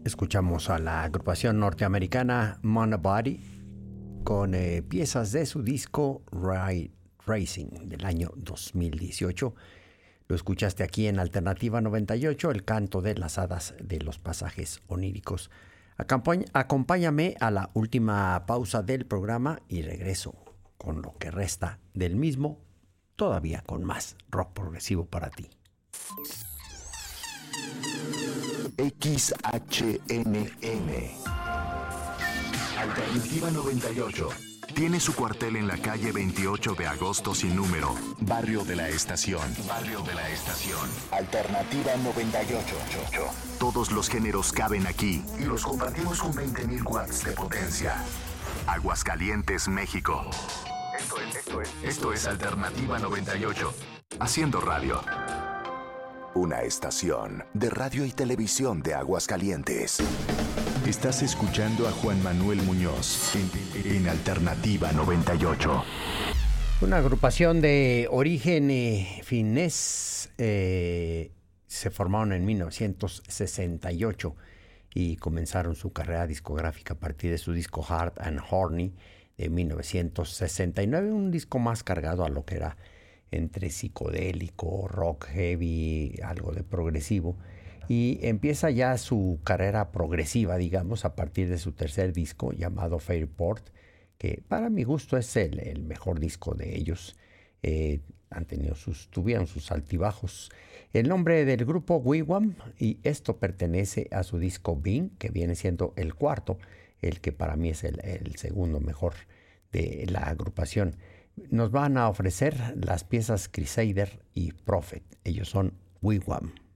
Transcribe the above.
Escuchamos a la agrupación norteamericana Monobody con piezas de su disco Racing del año 2018. Lo escuchaste aquí en Alternativa 98, el canto de las hadas de los pasajes oníricos. Acompáñame a la última pausa del programa y regreso con lo que resta del mismo, todavía con más rock progresivo para ti. XHNN Alternativa 98 tiene su cuartel en la calle 28 de agosto sin número, Barrio de la Estación. Barrio de la Estación. Alternativa 98. Todos los géneros caben aquí y los compartimos con 20.000 watts de potencia. Aguascalientes, México. Esto es Alternativa 98. Haciendo radio. Una estación de radio y televisión de Aguascalientes. Estás escuchando a Juan Manuel Muñoz en Alternativa 98. Una agrupación de origen finés se formaron en 1968 y comenzaron su carrera discográfica a partir de su disco Hard and Horny de 1969, un disco más cargado a lo que era entre psicodélico, rock heavy, algo de progresivo, y empieza ya su carrera progresiva, digamos, a partir de su tercer disco llamado Fairport, que para mi gusto es el mejor disco de ellos. Tuvieron sus altibajos. El nombre del grupo Wigwam, y esto pertenece a su disco Bean, que viene siendo el cuarto, el que para mí es el segundo mejor de la agrupación. Nos van a ofrecer las piezas Crusader y Prophet. Ellos son Wigwam.